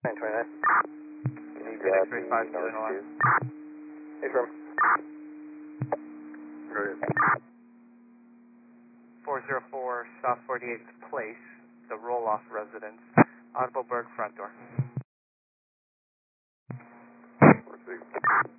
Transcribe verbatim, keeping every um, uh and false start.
nine twenty-nine. You got the north two. Hey, firm. four oh four South forty-eighth Place, the roll-off residence, Audible Berg front door. four six.